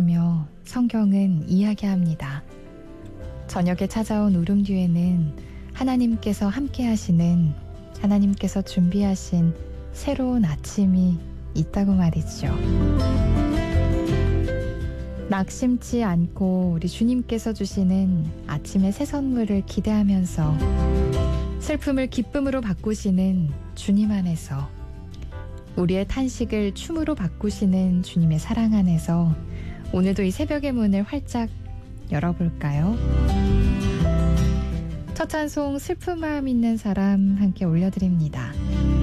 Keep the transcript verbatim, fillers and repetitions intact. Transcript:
것이며 성경은 이야기합니다. 저녁에 찾아온 울음 뒤에는 하나님께서 함께 하시는, 하나님께서 준비하신 새로운 아침이 있다고 말이죠. 낙심치 않고 우리 주님께서 주시는 아침의 새 선물을 기대하면서 슬픔을 기쁨으로 바꾸시는 주님 안에서, 우리의 탄식을 춤으로 바꾸시는 주님의 사랑 안에서 오늘도 이 새벽의 문을 활짝 열어볼까요? 첫 찬송 슬픈 마음 있는 사람 함께 올려드립니다.